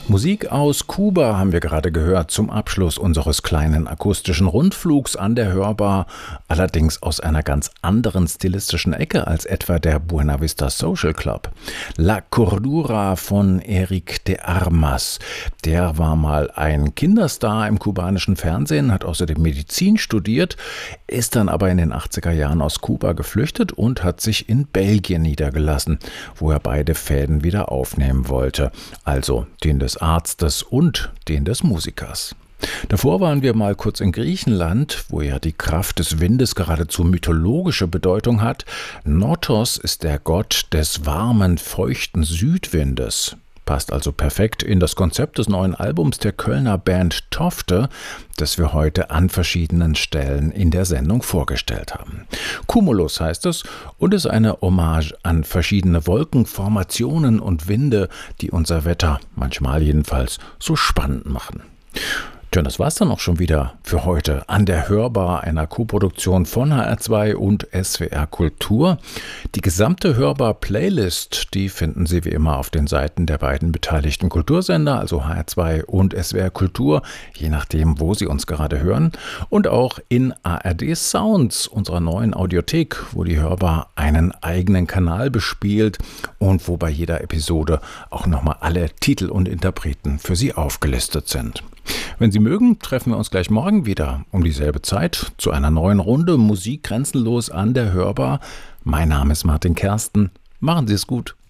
Musik aus Kuba haben wir gerade gehört zum Abschluss unseres kleinen akustischen Rundflugs an der Hörbar, allerdings aus einer ganz anderen stilistischen Ecke als etwa der Buena Vista Social Club. La Cordura von Eric de Armas. Der war mal ein Kinderstar im kubanischen Fernsehen, hat außerdem Medizin studiert, ist dann aber in den 80er Jahren aus Kuba geflüchtet und hat sich in Belgien niedergelassen, wo er beide Fäden wieder aufnehmen wollte. Also den des Arztes und den des Musikers. Davor waren wir mal kurz in Griechenland, wo ja die Kraft des Windes geradezu mythologische Bedeutung hat. Notos ist der Gott des warmen, feuchten Südwindes. Passt also perfekt in das Konzept des neuen Albums der Kölner Band Tofte, das wir heute an verschiedenen Stellen in der Sendung vorgestellt haben. Cumulus heißt es und ist eine Hommage an verschiedene Wolkenformationen und Winde, die unser Wetter, manchmal jedenfalls, so spannend machen. Tja, das war's dann auch schon wieder für heute an der Hörbar, einer Koproduktion von HR2 und SWR Kultur. Die gesamte Hörbar-Playlist, die finden Sie wie immer auf den Seiten der beiden beteiligten Kultursender, also HR2 und SWR Kultur, je nachdem, wo Sie uns gerade hören. Und auch in ARD Sounds, unserer neuen Audiothek, wo die Hörbar einen eigenen Kanal bespielt und wo bei jeder Episode auch nochmal alle Titel und Interpreten für Sie aufgelistet sind. Wenn Sie mögen, treffen wir uns gleich morgen wieder um dieselbe Zeit zu einer neuen Runde Musik grenzenlos an der Hörbar. Mein Name ist Martin Kersten. Machen Sie es gut.